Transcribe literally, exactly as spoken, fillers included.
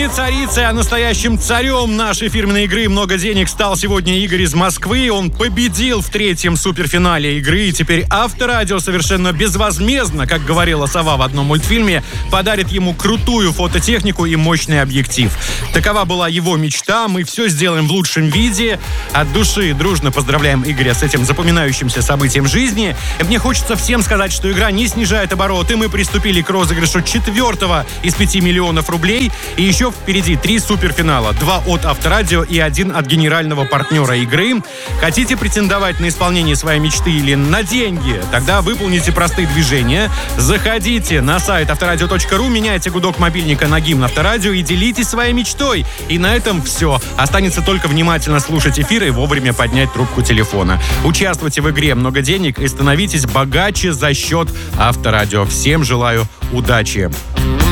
царицей, а настоящим царем нашей фирменной игры «Много денег» стал сегодня Игорь из Москвы. Он победил в третьем суперфинале игры. И теперь Авторадио совершенно безвозмездно, как говорила сова в одном мультфильме, подарит ему крутую фототехнику и мощный объектив. Такова была его мечта. Мы все сделаем в лучшем виде. От души дружно поздравляем Игоря с этим запоминающимся событием жизни. И мне хочется всем сказать, что игра не снижает обороты. Мы приступили к розыгрышу четвертого из пяти миллионов рублей. И еще впереди три суперфинала. Два от Авторадио и один от генерального партнера игры. Хотите претендовать на исполнение своей мечты или на деньги? Тогда выполните простые движения. Заходите на сайт авторадио точка ру, меняйте гудок мобильника на гимн Авторадио и делитесь своей мечтой. И на этом все. Останется только внимательно слушать эфир и вовремя поднять трубку телефона. Участвуйте в игре «Много денег» и становитесь богаче за счет Авторадио. Всем желаю удачи!